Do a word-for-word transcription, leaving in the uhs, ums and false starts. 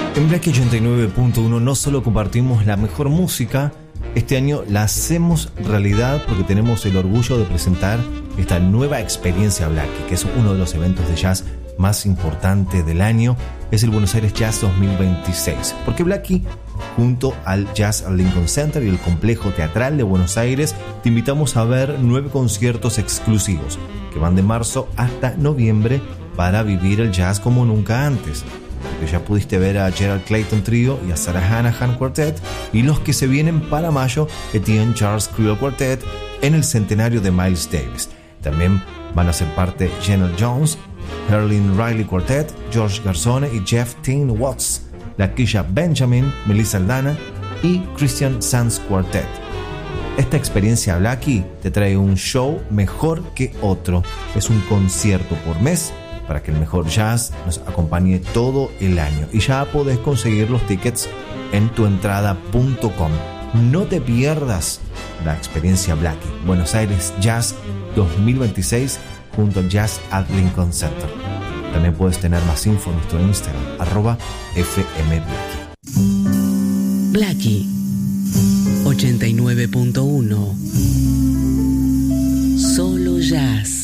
En Blackie ochenta y nueve punto uno no solo compartimos la mejor música, este año la hacemos realidad porque tenemos el orgullo de presentar esta nueva experiencia Blackie, que es uno de los eventos de jazz más importantes del año. Es el Buenos Aires Jazz dos mil veintiséis, porque Blackie, junto al Jazz at Lincoln Center y el Complejo Teatral de Buenos Aires, te invitamos a ver nueve conciertos exclusivos que van de marzo hasta noviembre para vivir el jazz como nunca antes. Porque ya pudiste ver a Gerald Clayton Trio y a Sarah Hanahan Quartet, y los que se vienen para mayo, Etienne Charles Creole Quartet en el centenario de Miles Davis. También van a ser parte Jenna Jones, Herlin Riley Quartet, George Garzone y Jeff Teen Watts, Lakeisha Benjamin, Melissa Aldana y Christian Sands Quartet. Esta experiencia Blackie te trae un show mejor que otro. Es un concierto por mes para que el mejor jazz nos acompañe todo el año. Y ya podés conseguir los tickets en tuentrada punto com. No te pierdas la experiencia Blackie Buenos Aires Jazz dos mil veintiséis junto al Jazz at Lincoln Center. También puedes tener más info en nuestro Instagram, arroba fmblackie. Blackie ochenta y nueve punto uno. Solo jazz.